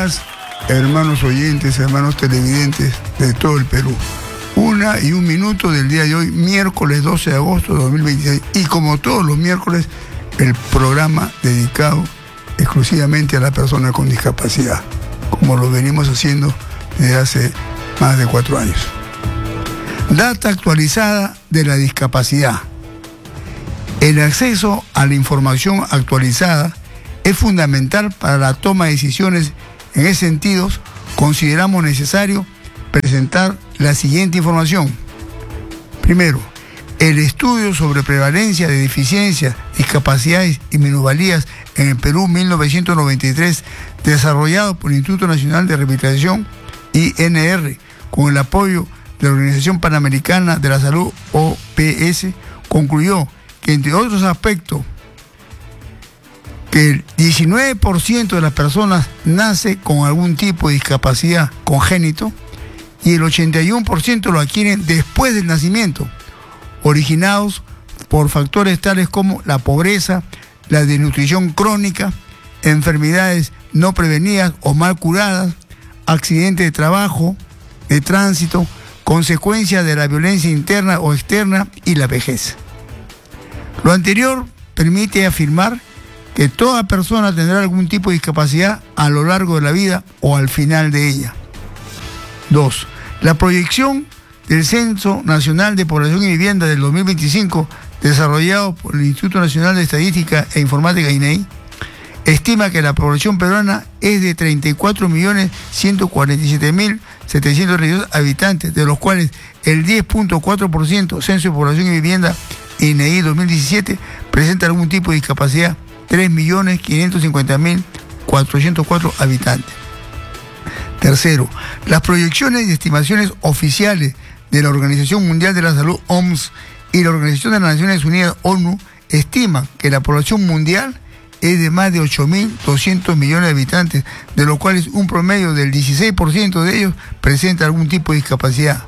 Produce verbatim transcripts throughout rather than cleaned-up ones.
días, hermanos oyentes, hermanos televidentes de todo el Perú. Una y un minuto del día de hoy, miércoles doce de agosto de dos mil veintiséis. Y como todos los miércoles, el programa dedicado exclusivamente a la persona con discapacidad, como lo venimos haciendo desde hace más de cuatro años. Data actualizada de la discapacidad. El acceso a la información actualizada es fundamental para la toma de decisiones. En ese sentido, consideramos necesario presentar la siguiente información. Primero, el estudio sobre prevalencia de deficiencias, discapacidades y minusvalías en el Perú mil novecientos noventa y tres, desarrollado por el Instituto Nacional de Rehabilitación I N R, con el apoyo de la Organización Panamericana de la Salud, O P S, concluyó que, entre otros aspectos, que el diecinueve por ciento de las personas nace con algún tipo de discapacidad congénito y el ochenta y uno por ciento lo adquieren después del nacimiento, originados por factores tales como la pobreza, la desnutrición crónica, enfermedades no prevenidas o mal curadas, accidentes de trabajo, de tránsito, consecuencias de la violencia interna o externa y la vejez. Lo anterior permite afirmar que toda persona tendrá algún tipo de discapacidad a lo largo de la vida o al final de ella. Dos. La proyección del Censo Nacional de Población y Vivienda del dos mil veinticinco, desarrollado por el Instituto Nacional de Estadística e Informática I N E I, estima que la población peruana es de treinta y cuatro millones ciento cuarenta y siete mil setecientos treinta y dos habitantes, de los cuales el diez punto cuatro por ciento, Censo de Población y Vivienda I N E I dos mil diecisiete, presenta algún tipo de discapacidad, tres millones quinientos cincuenta mil cuatrocientos cuatro habitantes. Tercero, las proyecciones y estimaciones oficiales de la Organización Mundial de la Salud, O M S, y la Organización de las Naciones Unidas, ONU, estiman que la población mundial es de más de ocho mil doscientos millones de habitantes, de los cuales un promedio del dieciséis por ciento de ellos presenta algún tipo de discapacidad.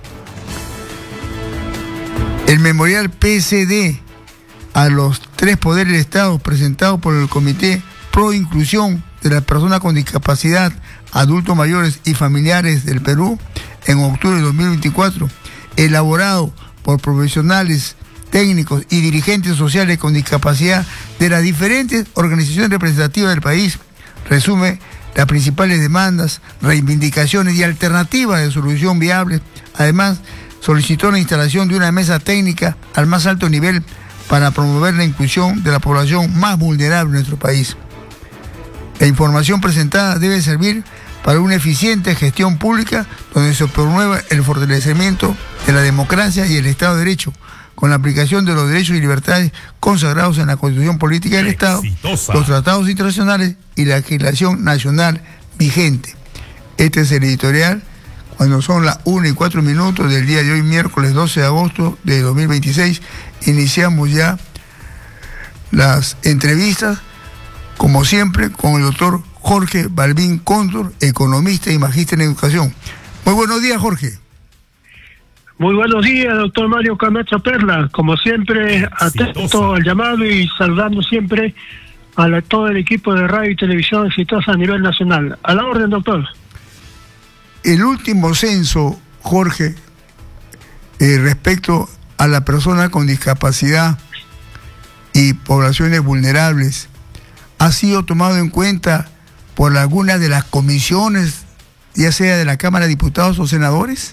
El memorial P C D a los tres poderes del Estado, presentado por el Comité Pro Inclusión de las Personas con Discapacidad, Adultos Mayores y Familiares del Perú, en octubre de dos mil veinticuatro, elaborado por profesionales, técnicos y dirigentes sociales con discapacidad de las diferentes organizaciones representativas del país, resume las principales demandas, reivindicaciones y alternativas de solución viable. Además, solicitó la instalación de una mesa técnica al más alto nivel para promover la inclusión de la población más vulnerable de nuestro país. La información presentada debe servir para una eficiente gestión pública donde se promueva el fortalecimiento de la democracia y el Estado de Derecho, con la aplicación de los derechos y libertades consagrados en la Constitución Política del Estado, Exitosa. Los tratados internacionales y la legislación nacional vigente. Este es el editorial cuando son las una y cuatro minutos del día de hoy, miércoles doce de agosto de dos mil veintiséis. Iniciamos ya las entrevistas, como siempre, con el doctor Jorge Balbín Cóndor, economista y magíster en educación. Muy buenos días, Jorge. Muy buenos días, doctor Mario Camacho Perla. Como siempre, atento al llamado y saludando siempre a la, todo el equipo de radio y televisión exitosa a nivel nacional. A la orden, doctor. El último censo, Jorge, eh, respecto a la persona con discapacidad y poblaciones vulnerables, ha sido tomado en cuenta por alguna de las comisiones, ya sea de la Cámara de Diputados o senadores?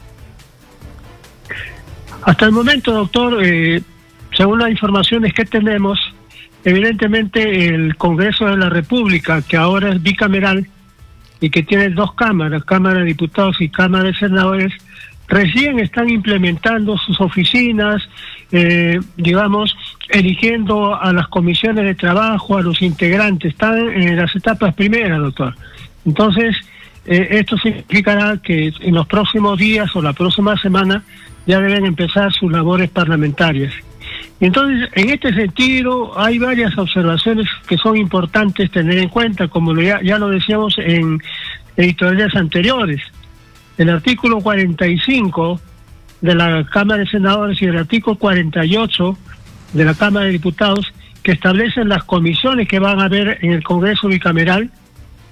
Hasta el momento, doctor, eh, según las informaciones que tenemos, evidentemente el Congreso de la República, que ahora es bicameral y que tiene dos cámaras, Cámara de Diputados y Cámara de Senadores, recién están implementando sus oficinas, eh, digamos, eligiendo a las comisiones de trabajo, a los integrantes, están en las etapas primeras, doctor. Entonces, eh, esto significará que en los próximos días o la próxima semana ya deben empezar sus labores parlamentarias. Y entonces, en este sentido, hay varias observaciones que son importantes tener en cuenta, como lo ya, ya lo decíamos en editoriales anteriores. El artículo cuarenta y cinco de la Cámara de Senadores y el artículo cuarenta y ocho de la Cámara de Diputados, que establecen las comisiones que van a haber en el Congreso bicameral,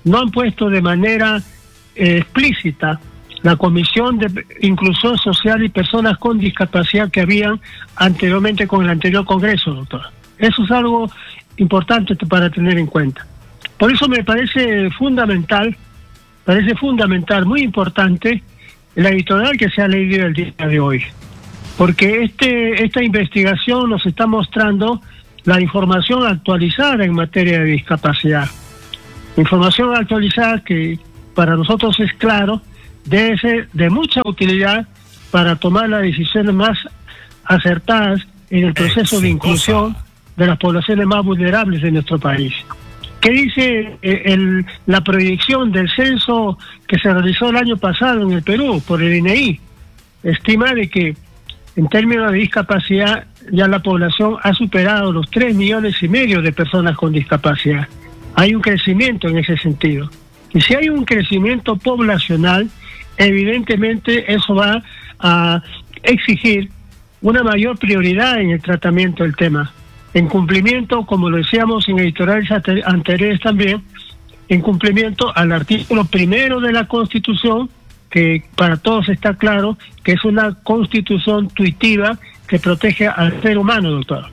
no han puesto de manera eh, explícita la Comisión de Inclusión Social y Personas con Discapacidad que habían anteriormente con el anterior Congreso, doctor. Eso es algo importante para tener en cuenta. Por eso me parece fundamental, parece fundamental, muy importante, la editorial que se ha leído el día de hoy. Porque este esta investigación nos está mostrando la información actualizada en materia de discapacidad. Información actualizada que para nosotros es claro, debe ser de mucha utilidad para tomar las decisiones más acertadas en el proceso de inclusión de las poblaciones más vulnerables de nuestro país. ¿Qué dice eh, el, la proyección del censo que se realizó el año pasado en el Perú por el I N E I? Estima de que en términos de discapacidad ya la población ha superado los tres millones y medio de personas con discapacidad. Hay un crecimiento en ese sentido. Y si hay un crecimiento poblacional, evidentemente eso va a exigir una mayor prioridad en el tratamiento del tema. En cumplimiento, como lo decíamos en editoriales anteriores también, en cumplimiento al artículo primero de la Constitución, que para todos está claro que es una constitución tuitiva que protege al ser humano, doctor.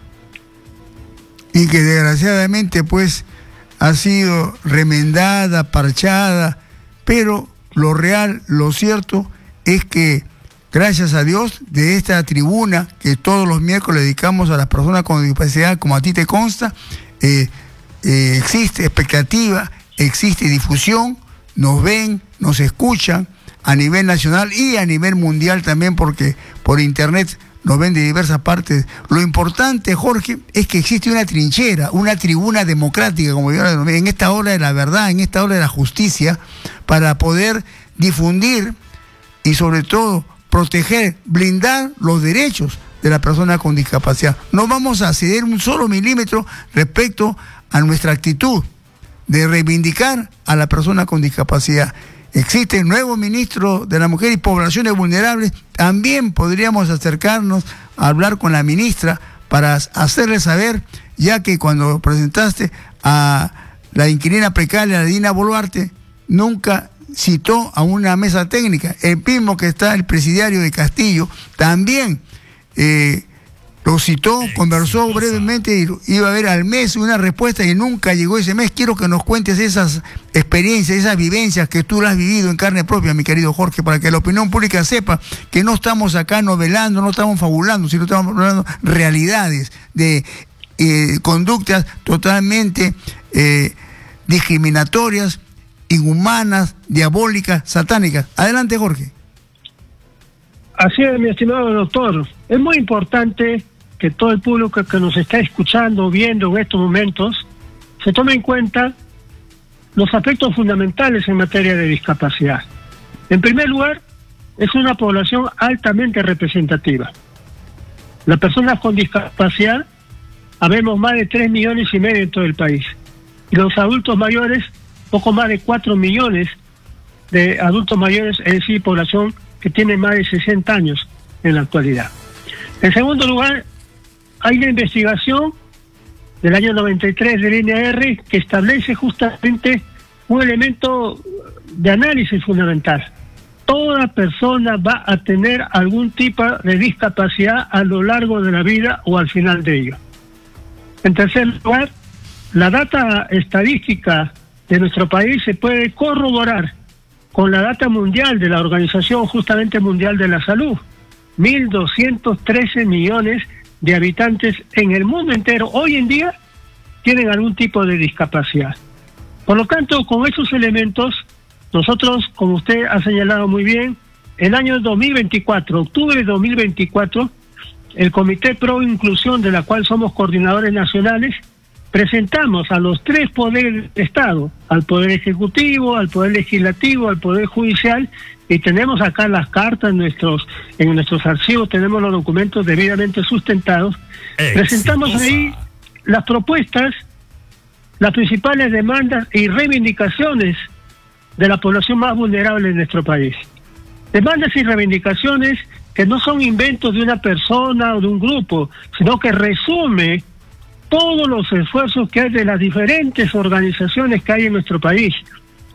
Y que desgraciadamente pues ha sido remendada, parchada, pero lo real, lo cierto es que gracias a Dios de esta tribuna que todos los miércoles dedicamos a las personas con discapacidad, como a ti te consta, eh, eh, existe expectativa, existe difusión, nos ven, nos escuchan a nivel nacional y a nivel mundial también, porque por internet nos ven de diversas partes. Lo importante, Jorge, es que existe una trinchera, una tribuna democrática, como yo la denominé, en esta hora de la verdad, en esta hora de la justicia, para poder difundir y sobre todo proteger, blindar los derechos de la persona con discapacidad. No vamos a ceder un solo milímetro respecto a nuestra actitud de reivindicar a la persona con discapacidad. Existe el nuevo ministro de la Mujer y Poblaciones Vulnerables. También podríamos acercarnos a hablar con la ministra para hacerle saber, ya que cuando presentaste a la inquilina precaria, la Dina Boluarte, nunca citó a una mesa técnica. El mismo que está el presidiario de Castillo también eh, lo citó, conversó brevemente y iba a haber al mes una respuesta y nunca llegó ese mes. Quiero que nos cuentes esas experiencias, esas vivencias que tú las has vivido en carne propia, mi querido Jorge, para que la opinión pública sepa que no estamos acá novelando, no estamos fabulando, sino estamos hablando realidades de eh, conductas totalmente eh, discriminatorias, inhumanas, diabólicas, satánicas. Adelante, Jorge. Así es, mi estimado doctor. Es muy importante que todo el público que nos está escuchando, viendo en estos momentos, se tome en cuenta los aspectos fundamentales en materia de discapacidad. En primer lugar, es una población altamente representativa. Las personas con discapacidad, habemos más de tres millones y medio en todo el país. Y los adultos mayores, poco más de cuatro millones de adultos mayores, es decir, población que tiene más de sesenta años en la actualidad. En segundo lugar, hay una investigación del año noventa y tres del I N A R que establece justamente un elemento de análisis fundamental. Toda persona va a tener algún tipo de discapacidad a lo largo de la vida o al final de ello. En tercer lugar, la data estadística de nuestro país se puede corroborar con la data mundial de la Organización justamente Mundial de la Salud. mil doscientos trece millones de habitantes en el mundo entero hoy en día tienen algún tipo de discapacidad. Por lo tanto, con esos elementos, nosotros, como usted ha señalado muy bien, el año dos mil veinticuatro, octubre de dos mil veinticuatro, el Comité Pro Inclusión, de la cual somos coordinadores nacionales, presentamos a los tres poderes del Estado, al Poder Ejecutivo, al Poder Legislativo, al Poder Judicial, y tenemos acá las cartas en nuestros, en nuestros archivos, tenemos los documentos debidamente sustentados. Exitosa. Presentamos ahí las propuestas, las principales demandas y reivindicaciones de la población más vulnerable de nuestro país. Demandas y reivindicaciones que no son inventos de una persona o de un grupo, sino que resume todos los esfuerzos que hay de las diferentes organizaciones que hay en nuestro país,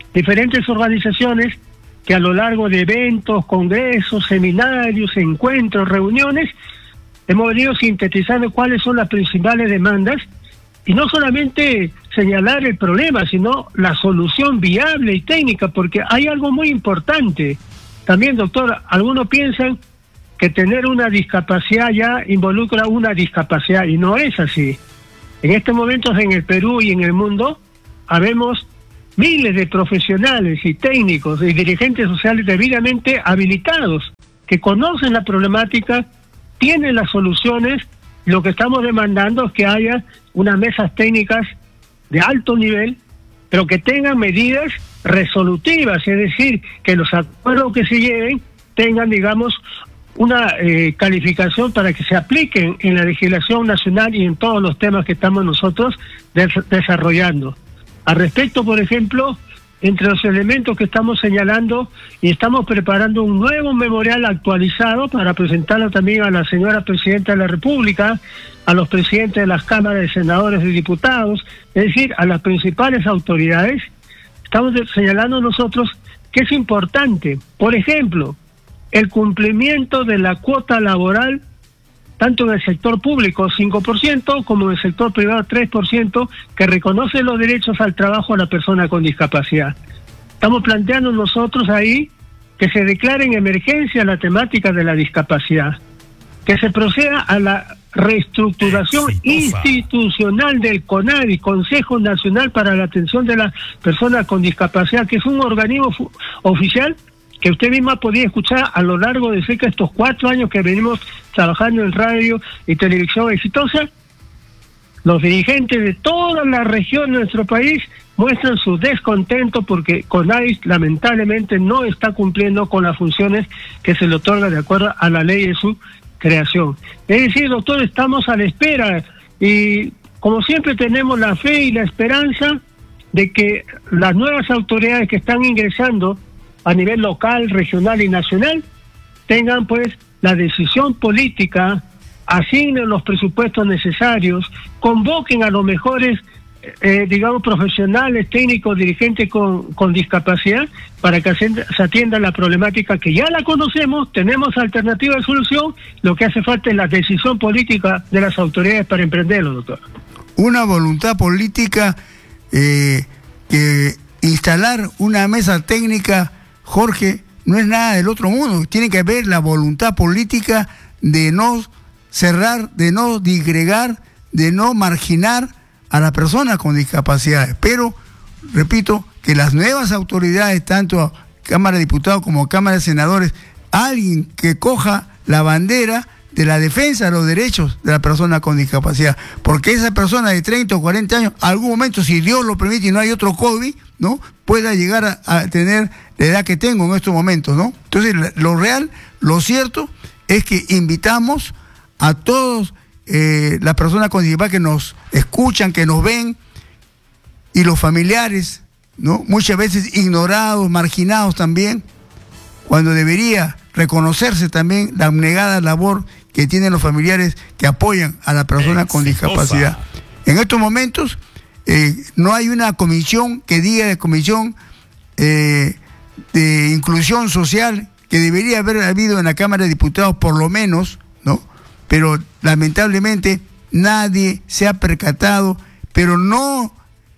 diferentes organizaciones que a lo largo de eventos, congresos, seminarios, encuentros, reuniones, hemos venido sintetizando cuáles son las principales demandas y no solamente señalar el problema, sino la solución viable y técnica, porque hay algo muy importante. También, doctor, algunos piensan que tener una discapacidad ya involucra una discapacidad, y no es así. En estos momentos en el Perú y en el mundo, habemos miles de profesionales y técnicos y dirigentes sociales debidamente habilitados, que conocen la problemática, tienen las soluciones. Lo que estamos demandando es que haya unas mesas técnicas de alto nivel, pero que tengan medidas resolutivas, es decir, que los acuerdos que se lleven tengan, digamos, una eh, calificación para que se apliquen en la legislación nacional y en todos los temas que estamos nosotros des desarrollando. Al respecto, por ejemplo, entre los elementos que estamos señalando, y estamos preparando un nuevo memorial actualizado para presentarlo también a la señora Presidenta de la República, a los presidentes de las cámaras de senadores y diputados, es decir, a las principales autoridades. Estamos señalando nosotros que es importante, por ejemplo, el cumplimiento de la cuota laboral, tanto en el sector público cinco por ciento como en el sector privado tres por ciento, que reconoce los derechos al trabajo a la persona con discapacidad. Estamos planteando nosotros ahí que se declare en emergencia la temática de la discapacidad, que se proceda a la reestructuración Exitosa. institucional del CONADI, Consejo Nacional para la Atención de las Personas con Discapacidad, que es un organismo oficial que usted misma podía escuchar a lo largo de cerca de estos cuatro años que venimos trabajando en radio y televisión exitosa. Los dirigentes de todas las regiones de nuestro país muestran su descontento porque CONADI lamentablemente no está cumpliendo con las funciones que se le otorga de acuerdo a la ley de su creación. Es decir, doctor, estamos a la espera y como siempre tenemos la fe y la esperanza de que las nuevas autoridades que están ingresando a nivel local, regional y nacional tengan pues la decisión política, asignen los presupuestos necesarios, convoquen a los mejores eh, digamos profesionales, técnicos, dirigentes con, con discapacidad para que se, se atienda la problemática que ya la conocemos, tenemos alternativa de solución, lo que hace falta es la decisión política de las autoridades para emprenderlo, doctor. Una voluntad política, eh, que instalar una mesa técnica, Jorge, no es nada del otro mundo. Tiene que haber la voluntad política de no cerrar, de no disgregar, de no marginar a las personas con discapacidades. Pero, repito, que las nuevas autoridades, tanto Cámara de Diputados como Cámara de Senadores, alguien que coja la bandera de la defensa de los derechos de la persona con discapacidad, porque esa persona de treinta o cuarenta años, algún momento, si Dios lo permite y no hay otro COVID, ¿no?, pueda llegar a, a tener la edad que tengo en estos momentos, ¿no? Entonces, lo real, lo cierto, es que invitamos a todos eh, las personas con discapacidad que nos escuchan, que nos ven, y los familiares, ¿no?, muchas veces ignorados, marginados también, cuando debería reconocerse también la abnegada labor que tienen los familiares que apoyan a la persona con discapacidad. En estos momentos eh, no hay una comisión que diga de comisión eh, de inclusión social, que debería haber habido en la Cámara de Diputados por lo menos, ¿no? Pero lamentablemente nadie se ha percatado, pero no,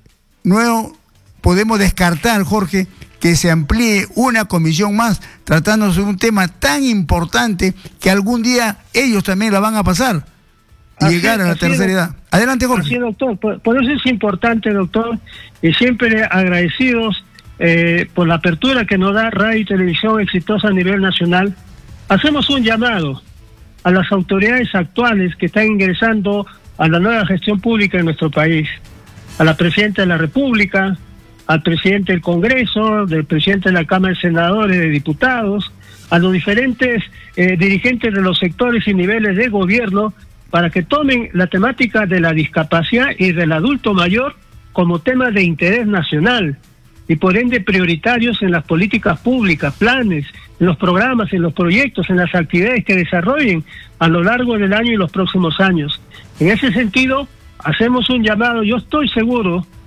no podemos descartar, Jorge, que se amplíe una comisión más, tratándose de un tema tan importante que algún día ellos también la van a pasar y así, llegar a la tercera es, edad. Adelante, Jorge. Así, doctor. Por, por eso es importante, doctor, y siempre agradecidos eh, por la apertura que nos da Radio y Televisión Exitosa a nivel nacional. Hacemos un llamado a las autoridades actuales que están ingresando a la nueva gestión pública en nuestro país, a la Presidenta de la República, al presidente del Congreso, del presidente de la Cámara de Senadores, de Diputados, a los diferentes eh, dirigentes de los sectores y niveles de gobierno, para que tomen la temática de la discapacidad y del adulto mayor como tema de interés nacional y por ende prioritarios en las políticas públicas, planes, en los programas, en los proyectos, en las actividades que desarrollen a lo largo del año y los próximos años. En ese sentido, hacemos un llamado. Yo estoy seguro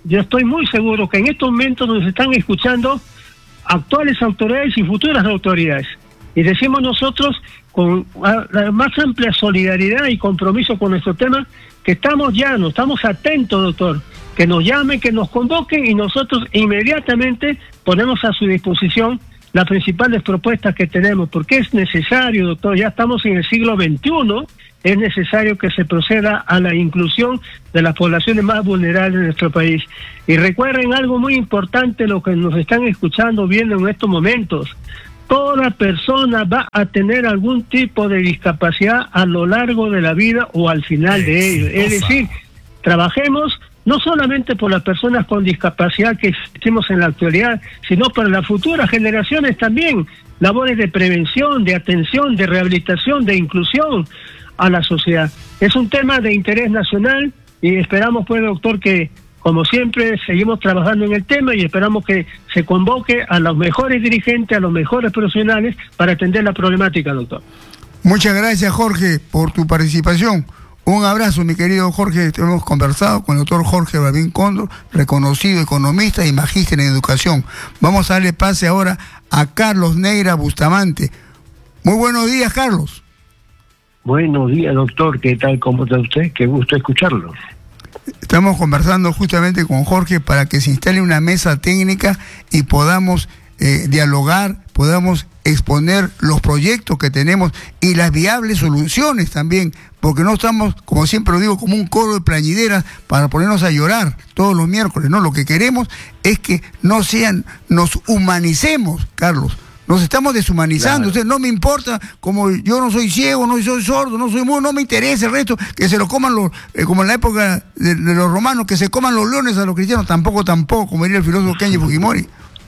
yo estoy muy seguro que en estos momentos nos están escuchando actuales autoridades y futuras autoridades. Y decimos nosotros, con la más amplia solidaridad y compromiso con nuestro tema, que estamos llanos, estamos atentos, doctor, que nos llamen, que nos convoquen y nosotros inmediatamente ponemos a su disposición las principales propuestas que tenemos, porque es necesario, doctor, ya estamos en el siglo veintiuno, es necesario que se proceda a la inclusión de las poblaciones más vulnerables de nuestro país. Y recuerden algo muy importante, lo que nos están escuchando, viendo en estos momentos. Toda persona va a tener algún tipo de discapacidad a lo largo de la vida o al final de ello. Es decir, trabajemos no solamente por las personas con discapacidad que existimos en la actualidad, sino para las futuras generaciones también. Labores de prevención, de atención, de rehabilitación, de inclusión a la sociedad. Es un tema de interés nacional y esperamos, pues, doctor, que como siempre seguimos trabajando en el tema y esperamos que se convoque a los mejores dirigentes, a los mejores profesionales para atender la problemática, doctor. Muchas gracias, Jorge, por tu participación. Un abrazo, mi querido Jorge. Hemos conversado con el doctor Jorge Balbín Cóndor, reconocido economista y magíster en educación. Vamos a darle pase ahora a Carlos Neira Bustamante. Muy buenos días, Carlos. Buenos días, doctor. ¿Qué tal? ¿Cómo está usted? Qué gusto escucharlo. Estamos conversando justamente con Jorge para que se instale una mesa técnica y podamos eh, dialogar, podamos exponer los proyectos que tenemos y las viables soluciones también, porque no estamos, como siempre lo digo, como un coro de plañideras para ponernos a llorar todos los miércoles, no, lo que queremos es que no sean, nos humanicemos, Carlos. Nos estamos deshumanizando. Claro. No me importa, como yo no soy ciego, no soy sordo, no soy mudo, no me interesa el resto, que se lo coman los, eh, como en la época de, de los romanos, que se coman los leones a los cristianos, tampoco, tampoco, como diría el filósofo Kenji Fujimori.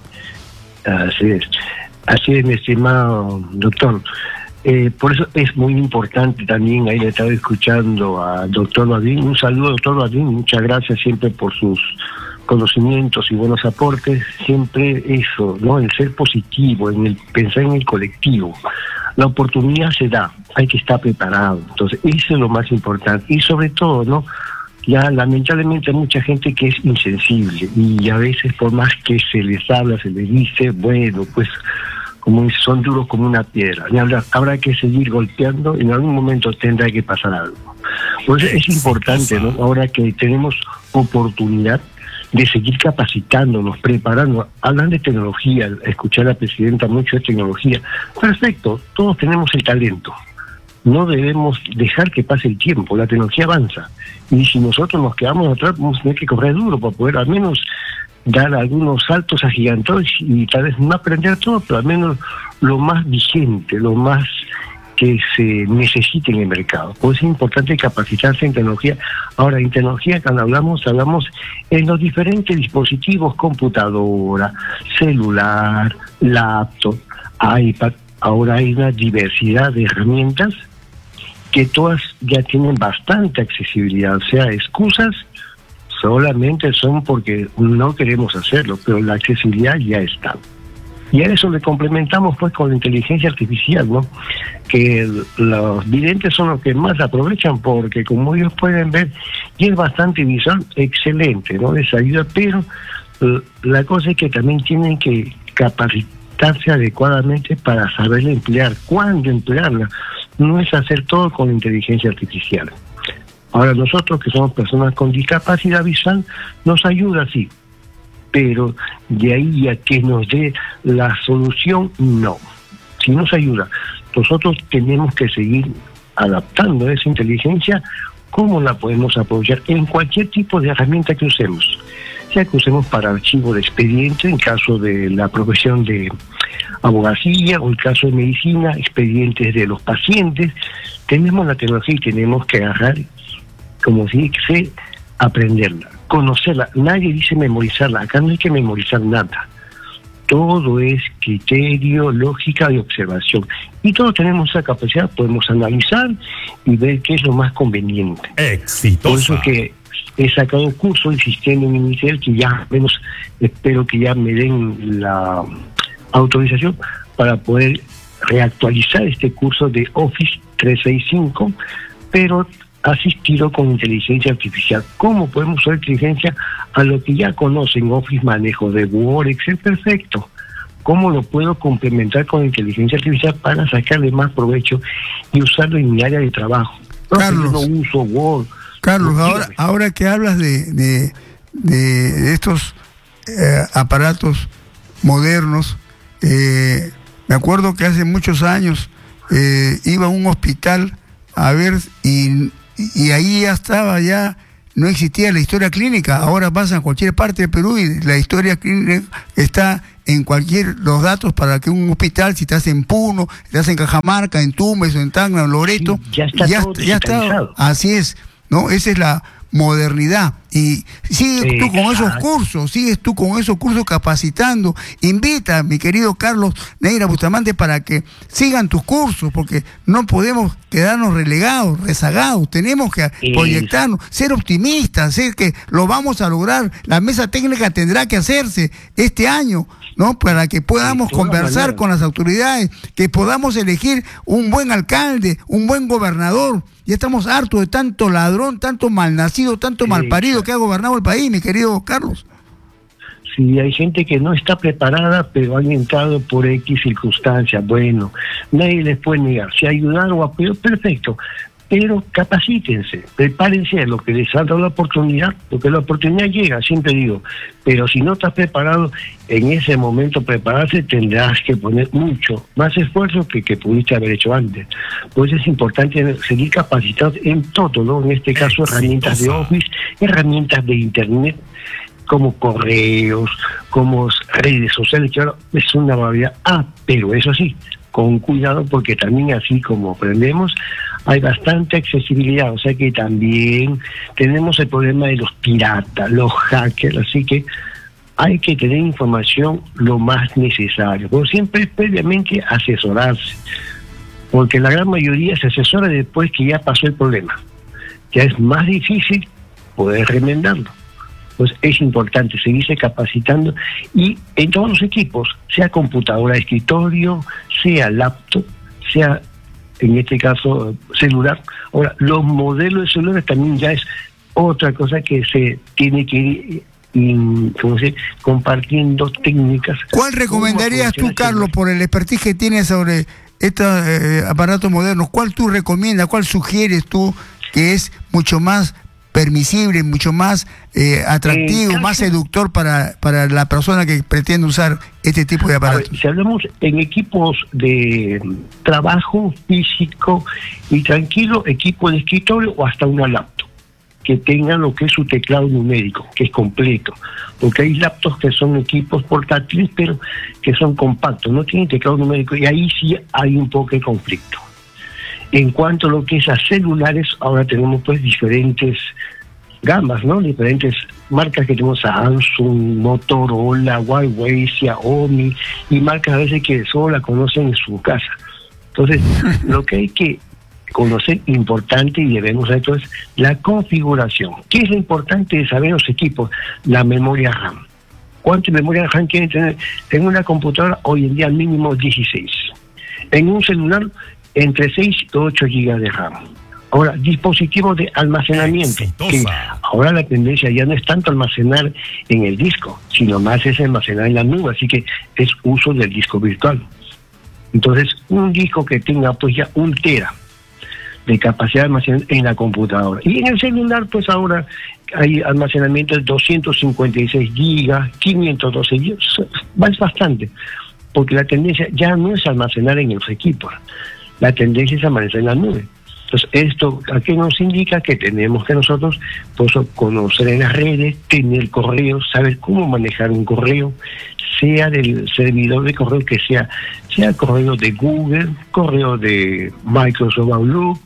Así es, así es, mi estimado doctor. Eh, por eso es muy importante también, ahí le estaba escuchando al doctor Balbín. Un saludo, doctor Balbín, muchas gracias siempre por sus conocimientos y buenos aportes. Siempre eso, ¿no? El ser positivo, en el pensar en el colectivo. La oportunidad se da, hay que estar preparado. Entonces, eso es lo más importante. Y sobre todo, ¿no? Ya lamentablemente hay mucha gente que es insensible y a veces por más que se les habla, se les dice, bueno, pues como son duros como una piedra. Y habrá, habrá que seguir golpeando y en algún momento tendrá que pasar algo. Por eso es importante, ¿no? Ahora que tenemos oportunidad de seguir capacitándonos, preparándonos. Hablan de tecnología, escuchar a la presidenta mucho de tecnología. Perfecto, todos tenemos el talento. No debemos dejar que pase el tiempo, la tecnología avanza. Y si nosotros nos quedamos atrás, vamos a tener que correr duro para poder al menos dar algunos saltos agigantados y tal vez no aprender todo, pero al menos lo más vigente, lo más que se necesite en el mercado. Por eso es importante capacitarse en tecnología. Ahora, en tecnología, cuando hablamos, hablamos en los diferentes dispositivos, computadora, celular, laptop, iPad. Ahora hay una diversidad de herramientas que todas ya tienen bastante accesibilidad. O sea, excusas solamente son porque no queremos hacerlo, pero la accesibilidad ya está. Y a eso le complementamos pues con la inteligencia artificial, ¿no? Que los videntes son los que más aprovechan porque como ellos pueden ver, y es bastante visual, excelente, ¿no? Les ayuda, pero la cosa es que también tienen que capacitarse adecuadamente para saber emplear, cuándo emplearla. No es hacer todo con la inteligencia artificial. Ahora nosotros que somos personas con discapacidad visual, nos ayuda sí, pero de ahí a que nos dé la solución, no. Si nos ayuda, nosotros tenemos que seguir adaptando esa inteligencia, cómo la podemos aprovechar en cualquier tipo de herramienta que usemos. Ya que usemos para archivo de expediente, en caso de la profesión de abogacía o el caso de medicina, expedientes de los pacientes, tenemos la tecnología y tenemos que agarrar, como si dice, aprenderla, conocerla. Nadie dice memorizarla, acá no hay que memorizar nada. Todo es criterio, lógica y observación. Y todos tenemos esa capacidad, podemos analizar y ver qué es lo más conveniente. Exitosa. Por eso que he sacado un curso insistiendo en iniciar, que ya menos espero que ya me den la autorización para poder reactualizar este curso de Office trescientos sesenta y cinco, pero asistido con inteligencia artificial. ¿Cómo podemos usar inteligencia a lo que ya conocen Office, manejo de Word, Excel? Perfecto. ¿Cómo lo puedo complementar con inteligencia artificial para sacarle más provecho y usarlo en mi área de trabajo? No, Carlos, yo no uso Word. Carlos, no, ahora, ahora que hablas de, de, de estos eh, aparatos modernos, eh, me acuerdo que hace muchos años eh, iba a un hospital a ver y, y ahí ya estaba, ya no existía la historia clínica. Ahora vas a cualquier parte de Perú y la historia clínica está en cualquier, los datos para que un hospital, si estás en Puno, estás en Cajamarca, en Tumbes o en Tacna, en Loreto, sí, ya está ya, todo ya está, así es, ¿no? Esa es la modernidad. Y sigues Exacto. tú con esos cursos, sigues tú con esos cursos capacitando. Invita, mi querido Carlos Neira Bustamante, para que sigan tus cursos, porque no podemos quedarnos relegados, rezagados. Tenemos que proyectarnos, ser optimistas, ser que lo vamos a lograr. La mesa técnica tendrá que hacerse este año, ¿no? Para que podamos conversar con las autoridades, que podamos elegir un buen alcalde, un buen gobernador. Ya estamos hartos de tanto ladrón, tanto malnacido, tanto malparido que ha gobernado el país, mi querido Carlos. Sí, hay gente que no está preparada, pero han entrado por X circunstancias. Bueno, nadie les puede negar. Si ayudar o apoyar, perfecto. Pero capacítense, prepárense a lo que les ha dado la oportunidad, porque la oportunidad llega, siempre digo. Pero si no estás preparado, en ese momento prepararse, tendrás que poner mucho más esfuerzo que que pudiste haber hecho antes. Pues es importante seguir capacitados en todo, ¿no? En este caso, herramientas de Office, herramientas de Internet, como correos, como redes sociales, que ahora es una barbaridad. Ah, pero eso sí, con cuidado, porque también, así como aprendemos, hay bastante accesibilidad, o sea que también tenemos el problema de los piratas, los hackers, así que hay que tener información lo más necesario, pero siempre previamente asesorarse, porque la gran mayoría se asesora después que ya pasó el problema. Ya es más difícil poder remendarlo. Pues es importante seguirse capacitando, y en todos los equipos, sea computadora de escritorio, sea laptop, sea en este caso celular. Ahora, los modelos de celulares también ya es otra cosa que se tiene que ir in, ¿cómo se dice? compartiendo técnicas. ¿Cuál recomendarías tú, Carlos, por el expertise que tienes sobre estos eh, aparatos modernos? ¿Cuál tú recomiendas, cuál sugieres tú que es mucho más permisible, mucho más eh, atractivo, eh, más seductor para, para la persona que pretende usar este tipo de aparatos? Ver, si hablamos en equipos de trabajo físico y tranquilo, equipo de escritorio o hasta una laptop, que tengan lo que es su teclado numérico, que es completo, porque hay laptops que son equipos portátiles, pero que son compactos, no tienen teclado numérico, y ahí sí hay un poco de conflicto. En cuanto a lo que es a celulares, ahora tenemos pues diferentes gamas, ¿no? Diferentes marcas que tenemos: Samsung, Motorola, Huawei, Xiaomi, y marcas a veces que solo la conocen en su casa. Entonces, lo que hay que conocer, importante, y debemos saber todo, es la configuración. ¿Qué es lo importante de saber los equipos? La memoria RAM. ¿Cuánta memoria RAM quieren tener? En una computadora hoy en día mínimo dieciséis. En un celular entre seis y ocho gigas de RAM. Ahora, dispositivos de almacenamiento, que ahora la tendencia ya no es tanto almacenar en el disco, sino más es almacenar en la nube, así que es uso del disco virtual. Entonces, un disco que tenga pues ya un tera de capacidad de almacenamiento en la computadora. Y en el celular, pues ahora hay almacenamiento de doscientos cincuenta y seis gigas, quinientos doce gigas, es bastante, porque la tendencia ya no es almacenar en los equipos. La tendencia es amanecer en la nube. Entonces, esto ¿a qué nos indica? Que tenemos que nosotros pues, conocer en las redes, tener correos, saber cómo manejar un correo, sea del servidor de correo que sea, sea correo de Google, correo de Microsoft Outlook,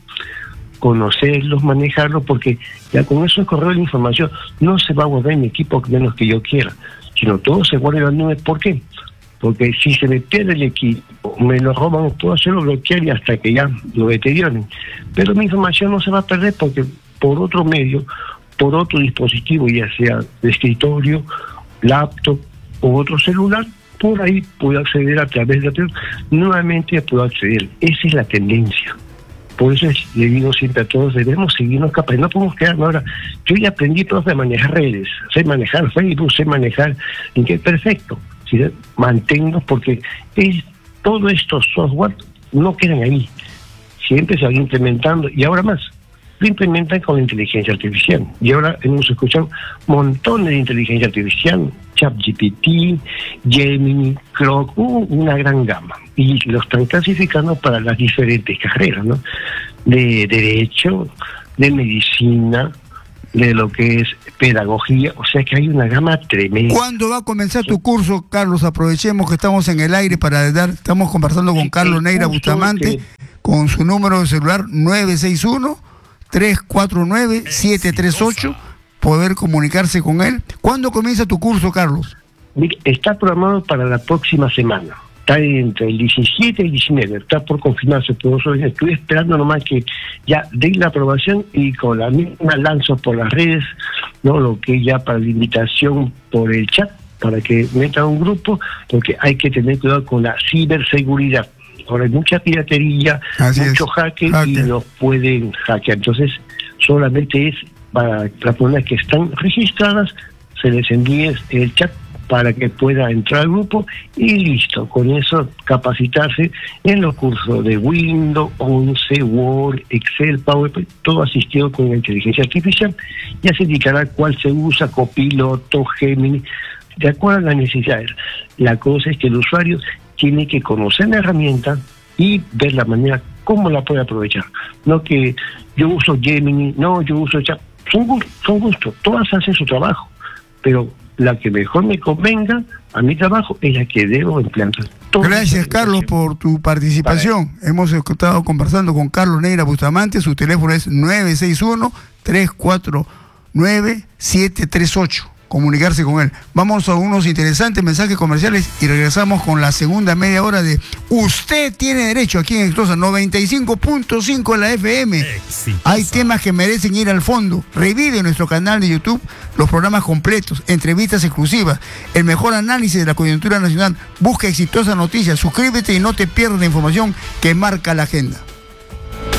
conocerlos, manejarlos, porque ya con esos correos de información no se va a guardar en mi equipo menos que yo quiera, sino todo se guarda en la nube. ¿Por qué? Porque si se me pierde el equipo, me lo roban, puedo hacerlo bloquear y hasta que ya lo deterioren. Pero mi información no se va a perder, porque por otro medio, por otro dispositivo, ya sea de escritorio, laptop o otro celular, por ahí puedo acceder a través de la nuevamente puedo acceder. Esa es la tendencia. Por eso es, le digo siempre a todos, debemos seguirnos capacitando, no podemos quedarnos ahora. Yo ya aprendí, profe, a manejar redes, sé manejar Facebook, sé manejar, en que perfecto, ¿sí? Manténnos, porque es, todos estos software no quedan ahí, siempre se van implementando, y ahora más, lo implementan con la inteligencia artificial. Y ahora hemos escuchado montones de inteligencia artificial, ChatGPT, Gemini, Grok, una gran gama. Y lo están clasificando para las diferentes carreras, ¿no? De derecho, de medicina, de lo que es pedagogía, o sea que hay una gama tremenda. ¿Cuándo va a comenzar tu curso, Carlos? Aprovechemos que estamos en el aire para dar, estamos conversando con Carlos Neira Bustamante, que... con su número de celular nueve seis uno, tres cuatro nueve, siete tres ocho, poder comunicarse con él. ¿Cuándo comienza tu curso, Carlos? Está programado para la próxima semana. Está entre el diecisiete y el diecinueve, está por confirmarse. Estoy esperando nomás que ya den la aprobación y con la misma lanzo por las redes, no lo que ya para la invitación por el chat, para que metan un grupo, porque hay que tener cuidado con la ciberseguridad. Ahora hay mucha piratería, Así mucho hacker, hacker y nos pueden hackear. Entonces, solamente es para las personas que están registradas, se les envíe el chat para que pueda entrar al grupo y listo, con eso capacitarse en los cursos de Windows once, Word, Excel, PowerPoint, todo asistido con la inteligencia artificial. Ya se indicará cuál se usa, Copiloto, Gemini, de acuerdo a las necesidades. La cosa es que el usuario tiene que conocer la herramienta y ver la manera cómo la puede aprovechar. No que yo uso Gemini, no, yo uso Chat, son gustos, son gustos, todas hacen su trabajo, pero la que mejor me convenga a mi trabajo es la que debo emplear. Gracias, Carlos, por tu participación. Para... Hemos estado conversando con Carlos Neira Bustamante, su teléfono es nueve seis uno, tres cuatro nueve, siete tres ocho. Comunicarse con él. Vamos a unos interesantes mensajes comerciales y regresamos con la segunda media hora de Usted tiene derecho aquí en Exitosa noventa y cinco punto cinco en la F M. Exitosa. Hay temas que merecen ir al fondo. Revive en nuestro canal de YouTube los programas completos, entrevistas exclusivas, el mejor análisis de la coyuntura nacional. Busca Exitosa Noticias, suscríbete y no te pierdas la información que marca la agenda.